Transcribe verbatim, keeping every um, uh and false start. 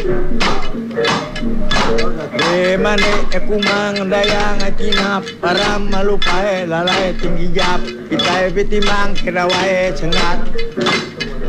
De mane ekumang dayang akinap para malupae lalai tinggi jap kita bitimang kerawai cengat